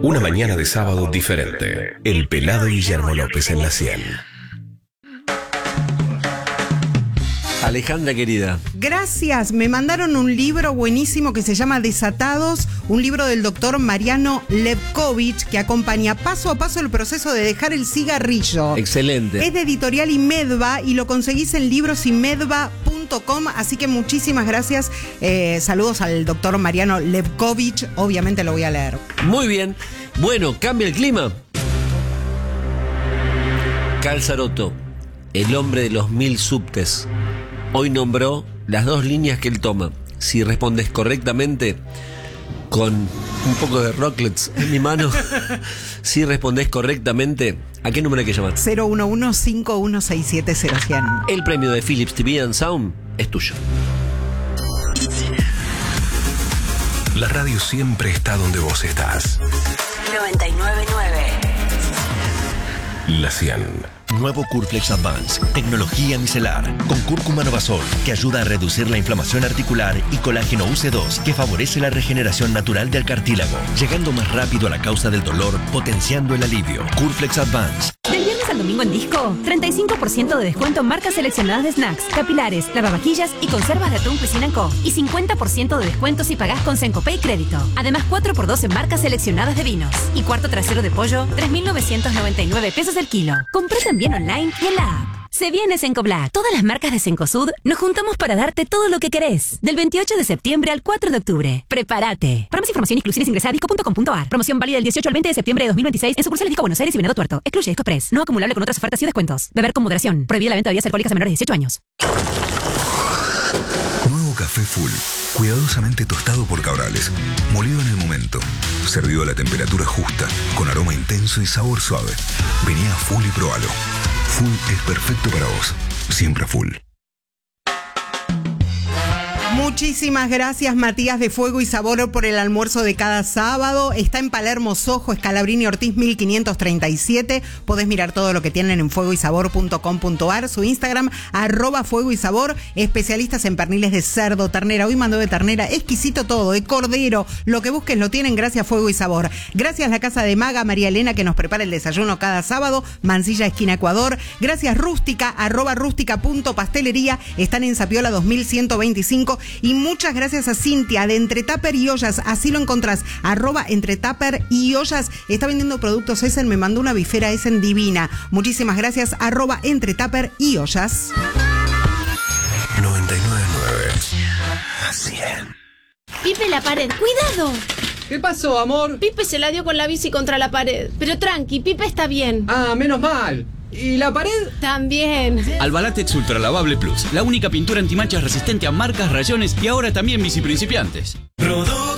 Una mañana de sábado diferente. El pelado Guillermo López en la 100. Alejandra, querida. Gracias, me mandaron un libro buenísimo que se llama Desatados, un libro del doctor Mariano Levkovich que acompaña paso a paso el proceso de dejar el cigarrillo. Excelente. Es de Editorial Inmedva y lo conseguís en librosinmedva.com, así que muchísimas gracias. Saludos al doctor Mariano Levkovich, obviamente lo voy a leer. Muy bien. Bueno, cambia el clima. Carl Saroto, el hombre de los 1000 subtes, hoy nombró las 2 líneas que él toma. Si respondes correctamente, con un poco de rocklets en mi mano, si respondes correctamente, ¿a qué número hay que llamar? 011-5167-0100. El premio de Philips TV and Sound es tuyo. La radio siempre está donde vos estás. 99.9. La 100. Nuevo Curflex Advance, tecnología micelar, con cúrcuma novasol, que ayuda a reducir la inflamación articular, y colágeno UC2, que favorece la regeneración natural del cartílago, llegando más rápido a la causa del dolor, potenciando el alivio. Curflex Advance. Del viernes al domingo en Disco, 35% de descuento en marcas seleccionadas de snacks, capilares, lavavajillas y conservas de atún Cuisine & Co. Y 50% de descuento si pagás con Sencopay Crédito. Además, 4x2 en marcas seleccionadas de vinos. Y cuarto trasero de pollo, 3.999 pesos el kilo. Compré también online y en la app. Se viene Senco Black. Todas las marcas de Cencosud nos juntamos para darte todo lo que querés. Del 28 de septiembre al 4 de octubre. ¡Prepárate! Para más información y exclusiones ingresa a disco.com.ar. Promoción válida del 18 al 20 de septiembre de 2026 en sucursales Disco Buenos Aires y Venado Tuerto. Excluye Disco Express. No acumulable con otras ofertas y descuentos. Beber con moderación. Prohibida la venta de bebidas alcohólicas a menores de 18 años. Nuevo café Full. Cuidadosamente tostado por Cabrales. Molido en el momento. Servido a la temperatura justa. Con aroma intenso y sabor suave. Vení a Full y probalo. Full es perfecto para vos. Siempre Full. Muchísimas gracias, Matías de Fuego y Sabor, por el almuerzo de cada sábado. Está en Palermo, Sojo, Scalabrini Ortiz 1537. Podés mirar todo lo que tienen en fuegoysabor.com.ar. Su Instagram, @fuegoysabor. Especialistas en perniles de cerdo, ternera. Hoy mandó de ternera, exquisito todo, de cordero. Lo que busques lo tienen, gracias Fuego y Sabor. Gracias La Casa de Maga, María Elena, que nos prepara el desayuno cada sábado. Mansilla, esquina Ecuador. Gracias Rústica, @rústica.pastelería. Están en Zapiola 2125. Y muchas gracias a Cintia de Entre Tupper y Ollas, así lo encontrás, @Entre Tupper y Ollas. Está vendiendo productos Essen, me mandó una bifera Essen divina. Muchísimas gracias, @Entre Tupper y Ollas. 99.9. 100. Pipe, la pared, ¡cuidado! ¿Qué pasó, amor? Pipe se la dio con la bici contra la pared. Pero tranqui, Pipe está bien. Ah, menos mal. ¿Y la pared? También. Albalatex Ultra Lavable Plus, la única pintura antimanchas resistente a marcas, rayones y ahora también biciprincipiantes.